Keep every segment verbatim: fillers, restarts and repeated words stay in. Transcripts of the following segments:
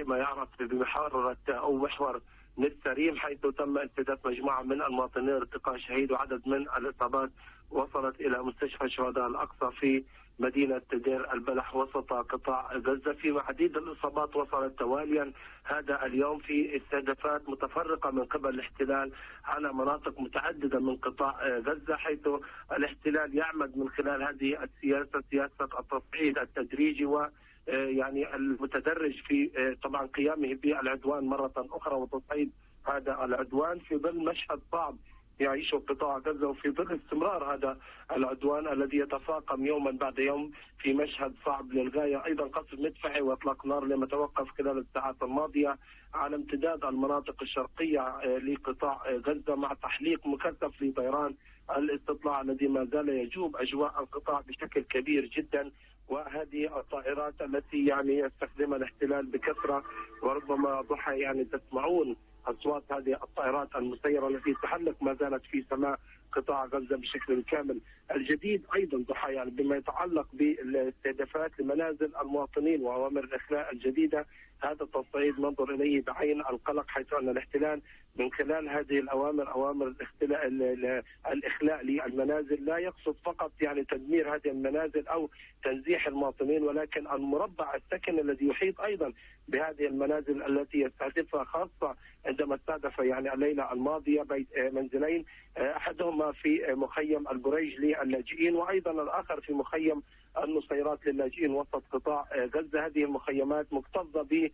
ما يعرف بمحاورة أو محور نتسريم، حيث تم استهداف مجموعة من المواطنين ارتقاء شهيد، وعدد من الإصابات وصلت إلى مستشفى شهداء الأقصى في مدينة دير البلح وسط قطاع غزة. في عديد الإصابات وصلت تواليا هذا اليوم في استهدافات متفرقة من قبل الاحتلال على مناطق متعددة من قطاع غزة، حيث الاحتلال يعمد من خلال هذه السياسة سياسة التصعيد التدريجي و يعني المتدرج في طبعا قيامه بالعدوان مرة أخرى وتصعيد هذا العدوان في ظل مشهد صعب يعيشه قطاع غزة، وفي ظل استمرار هذا العدوان الذي يتفاقم يوما بعد يوم في مشهد صعب للغاية. أيضا قصف مدفعي وإطلاق نار لم يتوقف خلال الساعات الماضية على امتداد المناطق الشرقية لقطاع غزة، مع تحليق مكثف لطيران الاستطلاع الذي ما زال يجوب أجواء القطاع بشكل كبير جدا. وهذه الطائرات التي يعني يستخدمها الاحتلال بكثرة، وربما ضحى يعني تسمعون أصوات هذه الطائرات المسيرة التي تحلق ما زالت في سماء قطاع غزة بشكل كامل. الجديد أيضا ضحى يعني بما يتعلق بالاستهدافات لمنازل المواطنين وأوامر الإخلاء الجديدة، هذا التصعيد ننظر إليه بعين القلق، حيث أن الاحتلال من خلال هذه الأوامر أوامر الاختلاء الإخلاء للمنازل لا يقصد فقط يعني تدمير هذه المنازل أو تنزيح المواطنين، ولكن المربع السكن الذي يحيط أيضا بهذه المنازل التي يستهدفها، خاصة عندما استهدف يعني الليلة الماضية بيت منزلين، أحدهما في مخيم البريج للاجئين وأيضا الآخر في مخيم النصيرات للاجئين وسط قطاع غزة. هذه المخيمات مكتظة ب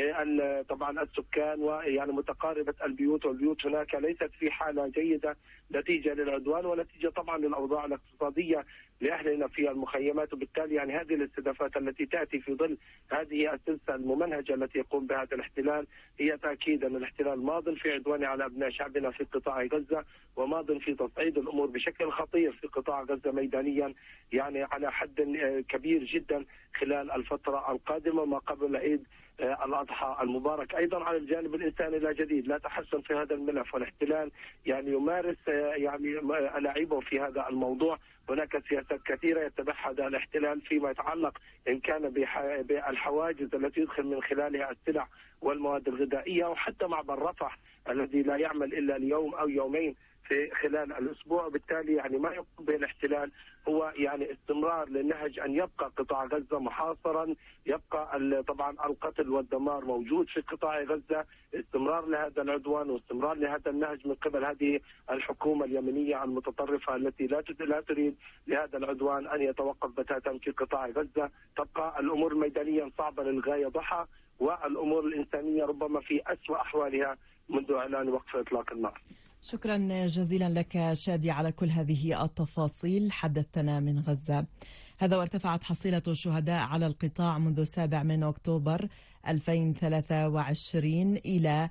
طبعا السكان ويعني متقاربة البيوت، والبيوت هناك ليست في حالة جيدة نتيجة للعدوان ونتيجة طبعا للأوضاع الاقتصادية لأهلنا في المخيمات. وبالتالي يعني هذه الاستهدافات التي تأتي في ظل هذه السلسلة الممنهجة التي يقوم بها الاحتلال هي تأكيد أن الاحتلال ماض في عدوانه على أبناء شعبنا في قطاع غزة، وماض في تصعيد الأمور بشكل خطير في قطاع غزة ميدانيا يعني على حد كبير جدا خلال الفترة القادمة ما قبل عيد الأضحى المبارك. أيضا على الجانب الإنساني لا جديد، لا تحسن في هذا الملف، والاحتلال يعني يمارس يعني ألاعيبه في هذا الموضوع. هناك سياسات كثيرة يتبعها هذا الاحتلال فيما يتعلق إن كان بالحواجز التي يدخل من خلالها السلع والمواد الغذائية، وحتى معبر رفح الذي لا يعمل إلا ليوم أو يومين في خلال الأسبوع. بالتالي يعني ما يقوم به الاحتلال هو يعني استمرار للنهج أن يبقى قطاع غزة محاصرا، يبقى طبعا القتل والدمار موجود في قطاع غزة، استمرار لهذا العدوان واستمرار لهذا النهج من قبل هذه الحكومة اليمنية المتطرفة التي لا لا تريد لهذا العدوان أن يتوقف بتاتا في قطاع غزة. تبقى الأمور الميدانية صعبة للغاية ضحى، والأمور الإنسانية ربما في أسوأ أحوالها منذ إعلان وقف إطلاق النار. شكرا جزيلا لك شادي على كل هذه التفاصيل، حدثتنا من غزة. هذا وارتفعت حصيلة الشهداء على القطاع منذ السابع من أكتوبر ألفين وثلاثة وعشرين إلى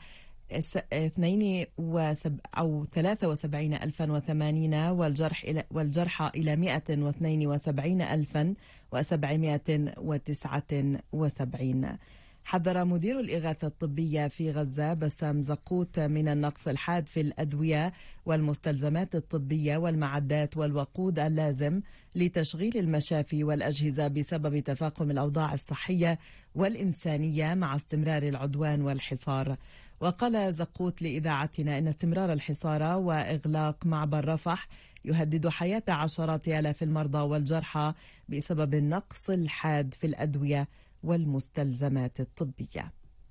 اثنين أو ثلاثة وسبعين ألفا وثمانين، والجرح إلى والجرحى إلى مئة واثنين وسبعين ألفا وسبعمئة وتسعة وسبعين. حذر مدير الإغاثة الطبية في غزة بسام زقوت من النقص الحاد في الأدوية والمستلزمات الطبية والمعدات والوقود اللازم لتشغيل المشافي والأجهزة بسبب تفاقم الأوضاع الصحية والإنسانية مع استمرار العدوان والحصار. وقال زقوت لإذاعتنا إن استمرار الحصار وإغلاق معبر رفح يهدد حياة عشرات آلاف المرضى والجرحى بسبب النقص الحاد في الأدوية والمستلزمات الطبية.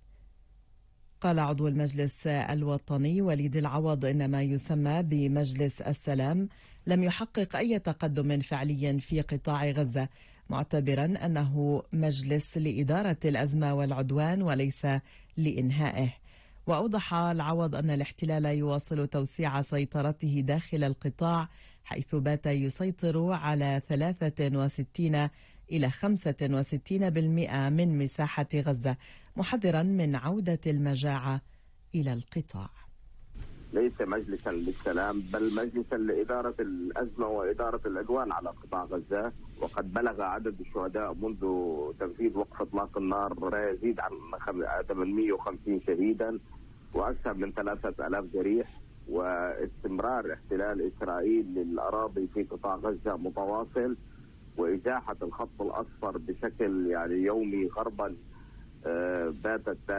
قال عضو المجلس الوطني وليد العوض إن ما يسمى بمجلس السلام لم يحقق أي تقدم فعلي في قطاع غزة، معتبرا أنه مجلس لإدارة الأزمة والعدوان وليس لإنهائه. وأوضح العوض أن الاحتلال يواصل توسيع سيطرته داخل القطاع، حيث بات يسيطر على ثلاثة وستين إلى خمسة وستين بالمئة من مساحة غزة، محذرا من عودة المجاعة إلى القطاع. ليس مجلسا للسلام بل مجلسا لإدارة الأزمة وإدارة العدوان على قطاع غزة، وقد بلغ عدد الشهداء منذ تنفيذ وقف إطلاق النار ما يزيد عن ثمانمئة وخمسين شهيدا وأكثر من ثلاثة آلاف جريح. واستمرار احتلال إسرائيل للأراضي في قطاع غزة متواصل، وإزاحة الخط الأصفر بشكل يعني يومي غربا باتت